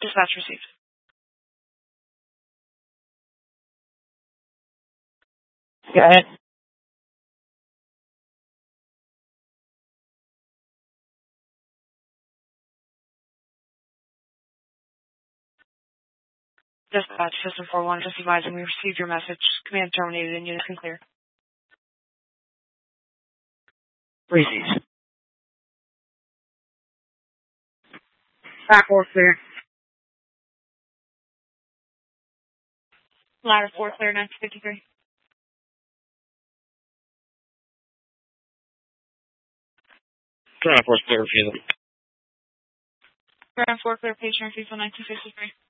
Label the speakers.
Speaker 1: Dispatch received.
Speaker 2: Go ahead.
Speaker 1: Dispatch, System 4-1, just advising we received your message. Command terminated and units can clear.
Speaker 2: Receive.
Speaker 3: Back 4 clear.
Speaker 1: Ladder 4 clear, 1953.
Speaker 2: Ground force clear, refusal.
Speaker 1: Ground 4 clear, patient refusal, 1953.